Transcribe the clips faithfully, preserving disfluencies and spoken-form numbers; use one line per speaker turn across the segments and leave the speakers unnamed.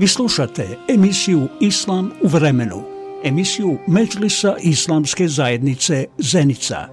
Vi slušate emisiju Islam u vremenu, emisiju Medžlisa Islamske zajednice Zenica.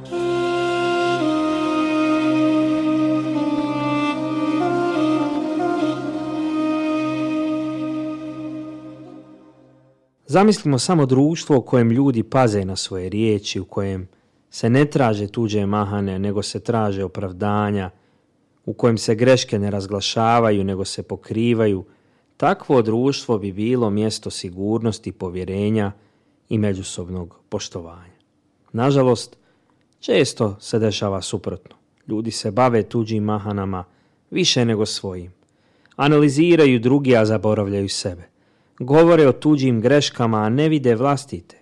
Zamislimo samo društvo u kojem ljudi paze na svoje riječi, u kojem se ne traže tuđe mahane, nego se traže opravdanja, u kojem se greške ne razglašavaju, nego se pokrivaju. Takvo društvo bi bilo mjesto sigurnosti, povjerenja i međusobnog poštovanja. Nažalost, često se dešava suprotno. Ljudi se bave tuđim mahanama više nego svojim. Analiziraju drugi, a zaboravljaju sebe. Govore o tuđim greškama, a ne vide vlastite.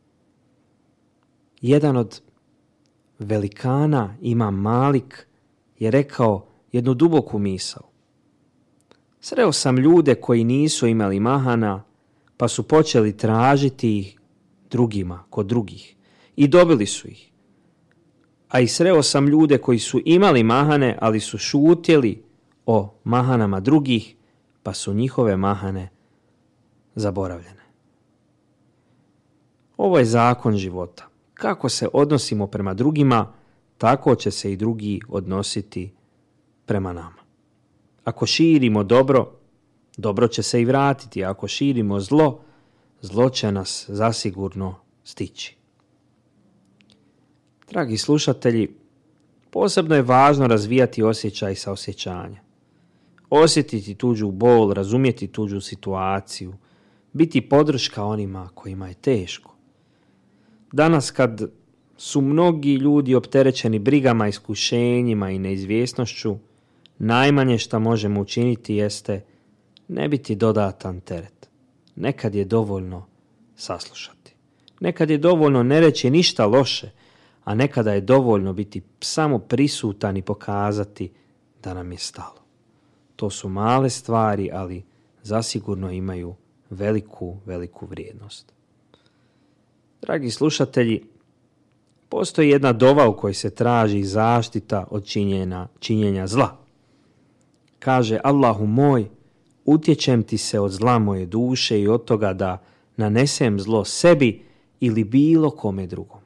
Jedan od velikana, Imam Malik, je rekao jednu duboku misao. Sreo sam ljude koji nisu imali mahana, pa su počeli tražiti ih drugima, kod drugih, i dobili su ih. A i sreo sam ljude koji su imali mahane, ali su šutjeli o mahanama drugih, pa su njihove mahane zaboravljene. Ovo je zakon života. Kako se odnosimo prema drugima, tako će se i drugi odnositi prema nama. Ako širimo dobro, dobro će se i vratiti. Ako širimo zlo, zlo će nas zasigurno stići. Dragi slušatelji, posebno je važno razvijati osjećaj saosjećanja. Osjetiti tuđu bol, razumjeti tuđu situaciju, biti podrška onima kojima je teško. Danas kad su mnogi ljudi opterećeni brigama, iskušenjima i neizvjesnošću, najmanje što možemo učiniti jeste ne biti dodatan teret. Nekad je dovoljno saslušati. Nekad je dovoljno ne reći ništa loše, a nekada je dovoljno biti samo prisutan i pokazati da nam je stalo. To su male stvari, ali zasigurno imaju veliku, veliku vrijednost. Dragi slušatelji, postoji jedna dova u kojoj se traži zaštita od činjenja, činjenja zla. Kaže: Allahu moj, utječem ti se od zla moje duše i od toga da nanesem zlo sebi ili bilo kome drugom.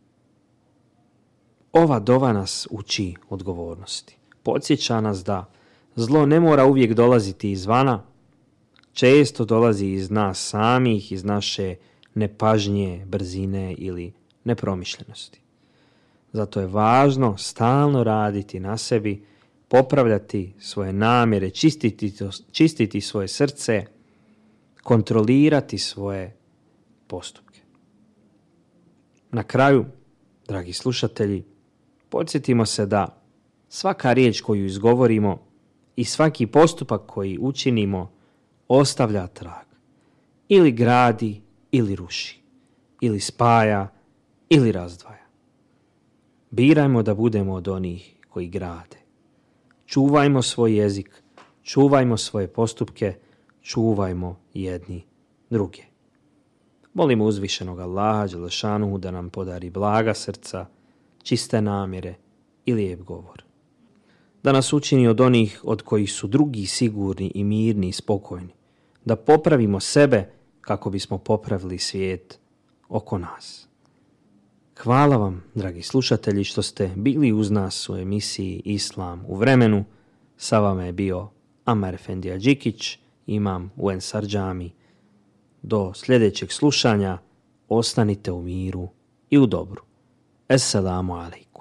Ova dova nas uči odgovornosti. Podsjeća nas da zlo ne mora uvijek dolaziti izvana, često dolazi iz nas samih, iz naše nepažnje, brzine ili nepromišljenosti. Zato je važno stalno raditi na sebi, popravljati svoje namjere, čistiti, čistiti svoje srce, kontrolirati svoje postupke. Na kraju, dragi slušatelji, podsjetimo se da svaka riječ koju izgovorimo i svaki postupak koji učinimo ostavlja trag. Ili gradi, ili ruši. Ili spaja, ili razdvaja. Birajmo da budemo od onih koji grade. Čuvajmo svoj jezik, čuvajmo svoje postupke, čuvajmo jedni druge. Molimo uzvišenog Allaha dželešanuhu da nam podari blaga srca, čiste namjere i lijep govor. Da nas učini od onih od kojih su drugi sigurni i mirni i spokojni. Da popravimo sebe kako bismo popravili svijet oko nas. Hvala vam, dragi slušatelji, što ste bili uz nas u emisiji Islam u vremenu. Sa vama je bio Ammar Efendija Đikić, imam u Ensar džami. Do sljedećeg slušanja ostanite u miru i u dobru. Esselamu alaikum.